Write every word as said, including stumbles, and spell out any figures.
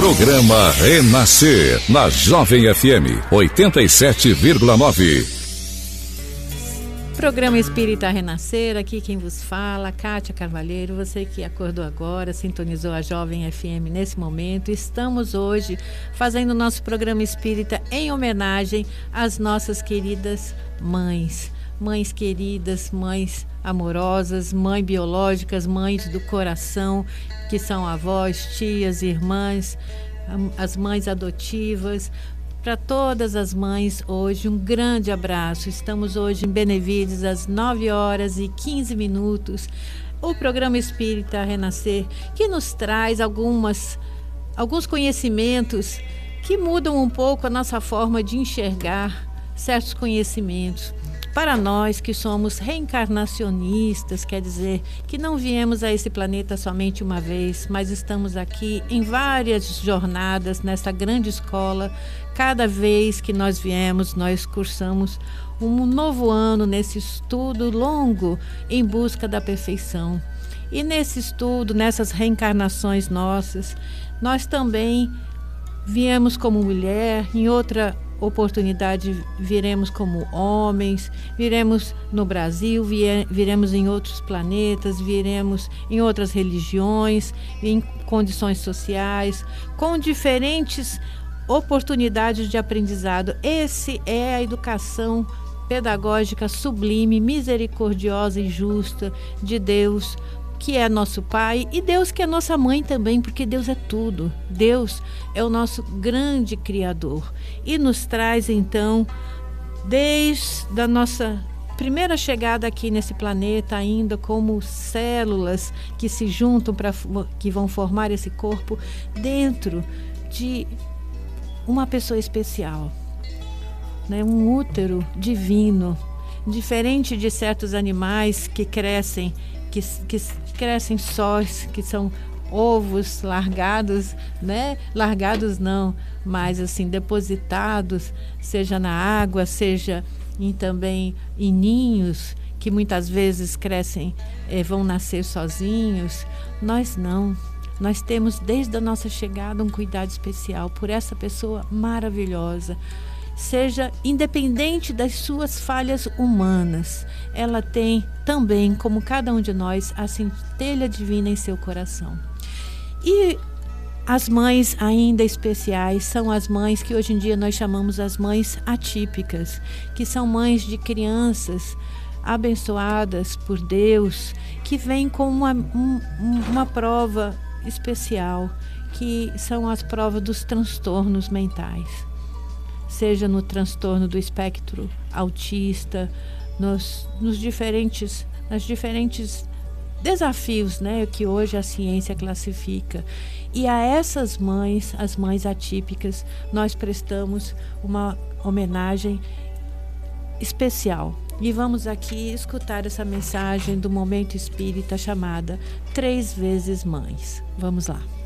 Programa Renascer, na Jovem F M, oitenta e sete vírgula nove. Programa Espírita Renascer, aqui quem vos fala, Kátia Carvalheiro, você que acordou agora, sintonizou a Jovem F M nesse momento. Estamos hoje fazendo o nosso programa Espírita em homenagem às nossas queridas mães. Mães queridas, mães amorosas, mães biológicas, mães do coração, que são avós, tias, irmãs, as mães adotivas. Para todas as mães, hoje um grande abraço. Estamos hoje em Benevides, às nove horas e quinze minutos. O programa Espírita Renascer, que nos traz algumas, alguns conhecimentos que mudam um pouco a nossa forma de enxergar certos conhecimentos. Para nós que somos reencarnacionistas, quer dizer que não viemos a esse planeta somente uma vez, mas estamos aqui em várias jornadas nessa grande escola. Cada vez que nós viemos, nós cursamos um novo ano nesse estudo longo em busca da perfeição. E nesse estudo, nessas reencarnações nossas, nós também viemos como mulher, em outra oportunidade viremos como homens, viremos no Brasil, vie, viremos em outros planetas, viremos em outras religiões, em condições sociais, com diferentes oportunidades de aprendizado. Esse é a educação pedagógica sublime, misericordiosa e justa de Deus, que é nosso Pai, e Deus que é nossa mãe também, porque Deus é tudo. Deus é o nosso grande Criador e nos traz então, desde a nossa primeira chegada aqui nesse planeta, ainda como células que se juntam para que vão formar esse corpo dentro de uma pessoa especial, né? Um útero divino, diferente de certos animais que crescem Que, que crescem sós, que são ovos largados, né? Largados não, mas assim, depositados, seja na água, seja em, também em ninhos, que muitas vezes crescem, eh, vão nascer sozinhos. Nós não. Nós temos, desde a nossa chegada, um cuidado especial por essa pessoa maravilhosa. Seja independente das suas falhas humanas, ela tem também, como cada um de nós, a centelha divina em seu coração. E as mães ainda especiais são as mães que hoje em dia nós chamamos as mães atípicas, que são mães de crianças abençoadas por Deus, que vêm com uma, um, uma prova especial, que são as provas dos transtornos mentais. Seja no transtorno do espectro autista, nos, nos diferentes, nos diferentes desafios, né, que hoje a ciência classifica. E a essas mães, as mães atípicas, nós prestamos uma homenagem especial. E vamos aqui escutar essa mensagem do Momento Espírita chamada Três Vezes Mães. Vamos lá.